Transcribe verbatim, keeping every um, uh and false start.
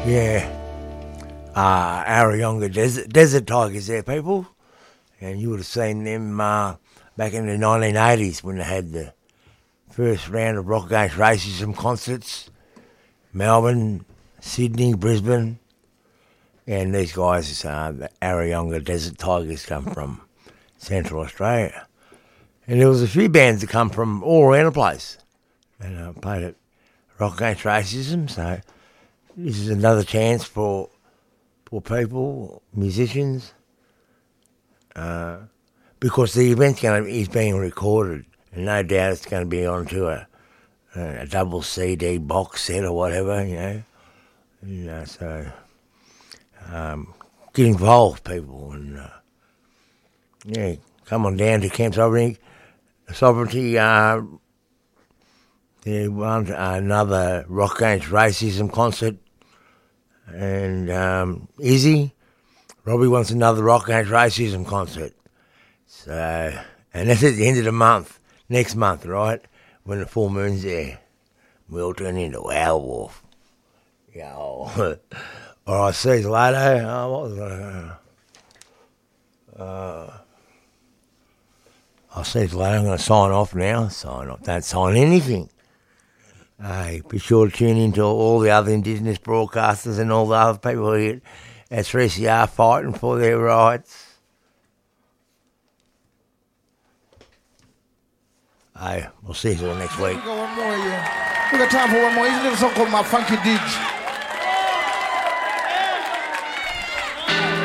Yeah. Uh, Arayonga Desert, Desert Tigers there, people. And you would have seen them uh, back in the nineteen eighties when they had the first round of Rock Against Racism concerts. Melbourne, Sydney, Brisbane. And these guys, uh, the Arayonga Desert Tigers, come from Central Australia. And there was a few bands that come from all around the place. And uh, played at Rock Against Racism, so this is another chance for for people, musicians, uh, because the event's going to is being recorded, and no doubt it's going to be onto a, a double C D box set or whatever, you know. You know, so um, get involved, people, and uh, yeah, come on down to Camp Sovereignty. Sovereignty. Uh, They want another Rock Against Racism concert. And um, Izzy, Robbie wants another Rock Against Racism concert. So, and that's at the end of the month, next month, right? When the full moon's there. We'll turn into werewolf. Yeah. All right, see you later. Oh, what was I, uh, I'll see you later. I'm going to sign off now. Sign off. Don't sign anything. Hey, be sure to tune into all the other Indigenous broadcasters and all the other people here at three C R fighting for their rights. Hey, we'll see you all next week. We got one more, yeah. We got time for one more. Here's a little song called My Funky Dig.